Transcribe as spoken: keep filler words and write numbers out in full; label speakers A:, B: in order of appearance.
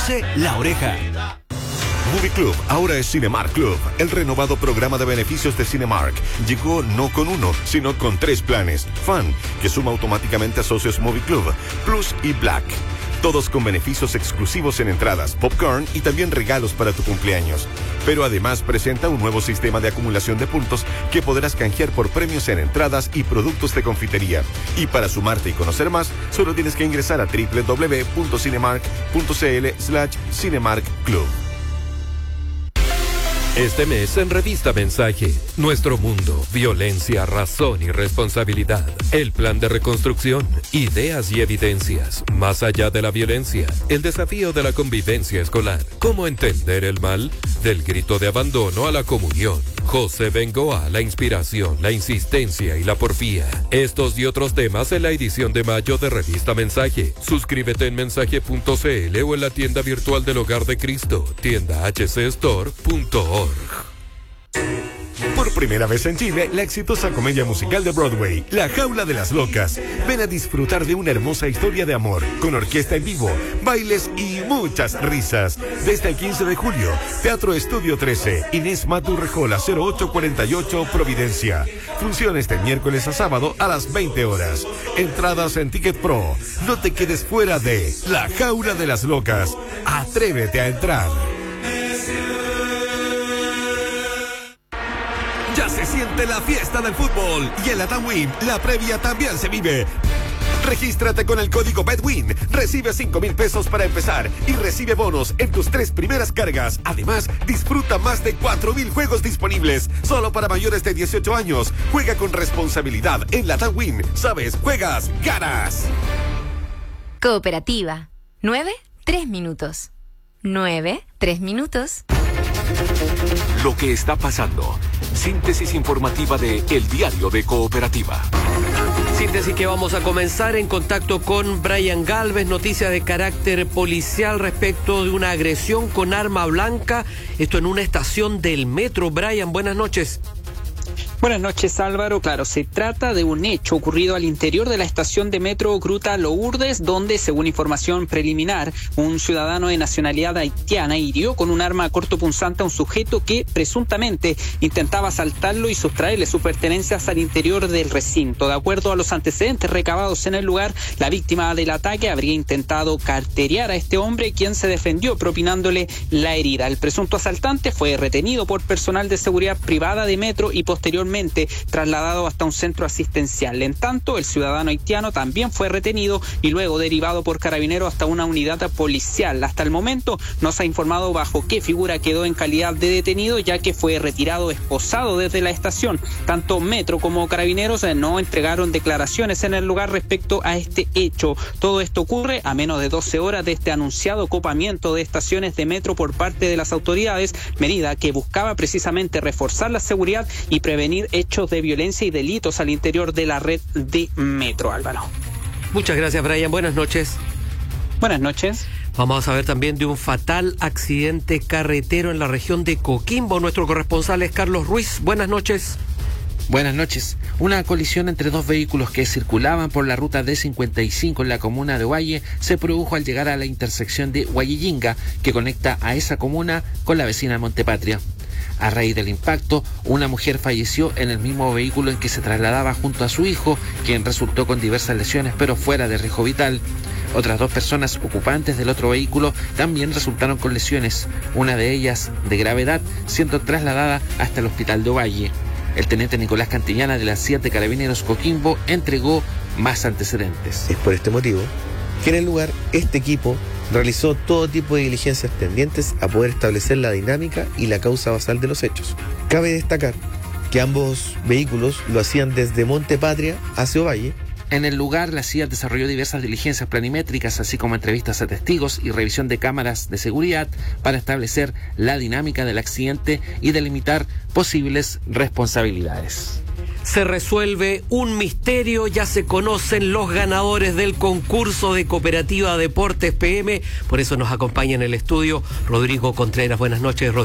A: La Oreja.
B: Movie Club ahora es Cinemark Club. El renovado programa de beneficios de Cinemark llegó no con uno, sino con tres planes. Fan, que suma automáticamente a socios Movie Club, Plus y Black. Todos con beneficios exclusivos en entradas, popcorn y también regalos para tu cumpleaños. Pero además presenta un nuevo sistema de acumulación de puntos que podrás canjear por premios en entradas y productos de confitería. Y para sumarte y conocer más, solo tienes que ingresar a doble u doble u doble u punto cinemark punto c l slash Cinemark Club.
C: Este mes en Revista Mensaje, Nuestro Mundo, Violencia, Razón y Responsabilidad. El plan de reconstrucción, ideas y evidencias. Más allá de la violencia, el desafío de la convivencia escolar. ¿Cómo entender el mal? Del grito de abandono a la comunión. José Bengoa, la inspiración, la insistencia y la porfía. Estos y otros temas en la edición de mayo de Revista Mensaje. Suscríbete en mensaje punto c l o en la tienda virtual del Hogar de Cristo, tienda h c store punto org.
B: Por primera vez en Chile, la exitosa comedia musical de Broadway, La Jaula de las Locas. Ven a disfrutar de una hermosa historia de amor, con orquesta en vivo, bailes y muchas risas. Desde el quince de julio, Teatro Estudio trece, Inés Maturrejola, cero ocho cuarenta y ocho, Providencia. Funciones de miércoles a sábado a las veinte horas. Entradas en Ticket Pro. No te quedes fuera de La Jaula de las Locas. Atrévete a entrar. Ya se siente la fiesta del fútbol y en la TAMWIN la previa también se vive. Regístrate con el código BETWIN, recibe cinco mil pesos para empezar y recibe bonos en tus tres primeras cargas. Además, disfruta más de cuatro mil juegos disponibles, solo para mayores de dieciocho años. Juega con responsabilidad en la TAMWIN. Sabes, juegas, ganas.
D: Cooperativa. nueve, tres minutos. nueve, tres minutos.
E: Lo que está pasando. Síntesis informativa de El Diario de Cooperativa.
F: Síntesis que vamos a comenzar en contacto con Brian Galvez, noticias de carácter policial respecto de una agresión con arma blanca, esto en una estación del metro. Brian, buenas noches.
G: Buenas noches, Álvaro. Claro, se trata de un hecho ocurrido al interior de la estación de metro Gruta Lourdes, donde, según información preliminar, un ciudadano de nacionalidad haitiana hirió con un arma cortopunzante a un sujeto que presuntamente intentaba asaltarlo y sustraerle sus pertenencias al interior del recinto. De acuerdo a los antecedentes recabados en el lugar, la víctima del ataque habría intentado carterear a este hombre, quien se defendió propinándole la herida. El presunto asaltante fue retenido por personal de seguridad privada de metro y posteriormente trasladado hasta un centro asistencial. En tanto, el ciudadano haitiano también fue retenido y luego derivado por carabineros hasta una unidad policial. Hasta el momento no se ha informado bajo qué figura quedó en calidad de detenido, ya que fue retirado esposado desde la estación. Tanto metro como carabineros no entregaron declaraciones en el lugar respecto a este hecho. Todo esto ocurre a menos de doce horas de este anunciado copamiento de estaciones de metro por parte de las autoridades, medida que buscaba precisamente reforzar la seguridad y prevenir hechos de violencia y delitos al interior de la red de metro, Álvaro.
F: Muchas gracias, Brian. Buenas noches.
G: Buenas noches.
F: Vamos a saber también de un fatal accidente carretero en la región de Coquimbo. Nuestro corresponsal es Carlos Ruiz. Buenas noches.
H: Buenas noches. Una colisión entre dos vehículos que circulaban por la ruta D cincuenta y cinco en la comuna de Ovalle se produjo al llegar a la intersección de Huallilinga, que conecta a esa comuna con la vecina Montepatria. A raíz del impacto, una mujer falleció en el mismo vehículo en que se trasladaba junto a su hijo, quien resultó con diversas lesiones pero fuera de riesgo vital. Otras dos personas ocupantes del otro vehículo también resultaron con lesiones, una de ellas de gravedad, siendo trasladada hasta el hospital de Ovalle. El teniente Nicolás Cantillana de la C I A T de Carabineros Coquimbo entregó más antecedentes.
I: Es por este motivo que en el lugar este equipo realizó todo tipo de diligencias tendientes a poder establecer la dinámica y la causa basal de los hechos. Cabe destacar que ambos vehículos lo hacían desde Montepatria hacia Ovalle.
H: En el lugar, la C I A desarrolló diversas diligencias planimétricas, así como entrevistas a testigos y revisión de cámaras de seguridad para establecer la dinámica del accidente y delimitar posibles responsabilidades.
F: Se resuelve un misterio, ya se conocen los ganadores del concurso de Cooperativa Deportes P M, por eso nos acompaña en el estudio Rodrigo Contreras. Buenas noches, Rodrigo.